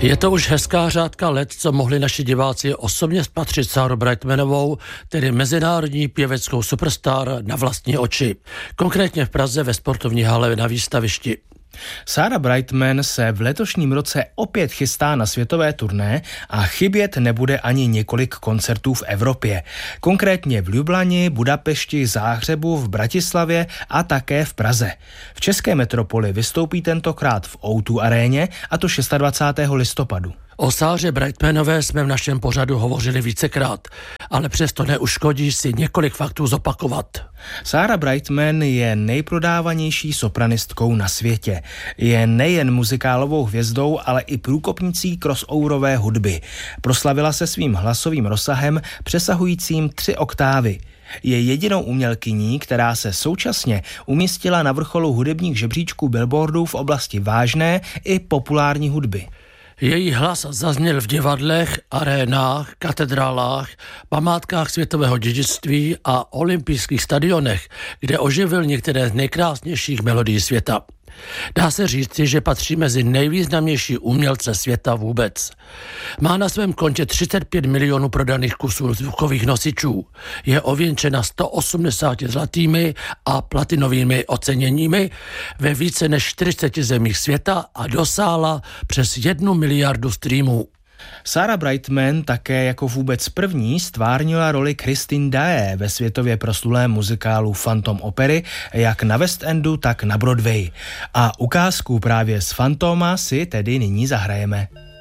Je to už hezká řádka let, co mohli naši diváci osobně spatřit Sáru Brightmanovou, tedy mezinárodní pěveckou superstar, na vlastní oči. Konkrétně v Praze ve sportovní hale na výstavišti. Sára Brightman se v letošním roce opět chystá na světové turné a chybět nebude ani několik koncertů v Evropě. Konkrétně v Lublani, Budapešti, Záhřebu, v Bratislavě a také v Praze. V české metropoli vystoupí tentokrát v O2 aréně, a to 26. listopadu. O Sáře Brightmanové jsme v našem pořadu hovořili vícekrát, ale přesto neuškodí si několik faktů zopakovat. Sára Brightman je nejprodávanější sopranistkou na světě. Je nejen muzikálovou hvězdou, ale i průkopnicí crossoverové hudby. Proslavila se svým hlasovým rozsahem přesahujícím 3 oktávy. Je jedinou umělkyní, která se současně umístila na vrcholu hudebních žebříčků Billboardu v oblasti vážné i populární hudby. Její hlas zazněl v divadlech, arénách, katedrálách, památkách světového dědictví a olympijských stadionech, kde oživil některé z nejkrásnějších melodií světa. Dá se říci, že patří mezi nejvýznamnější umělce světa vůbec. Má na svém kontě 35 milionů prodaných kusů zvukových nosičů. Je ověnčena 180 zlatými a platinovými oceněními ve více než 40 zemích světa a dosáhla přes 1 miliardu streamů. Sára Brightman také jako vůbec první stvárnila roli Christine Daae ve světově proslulém muzikálu Phantom opery, jak na West Endu, tak na Broadway. A ukázku právě z Phantoma si tedy nyní zahrajeme.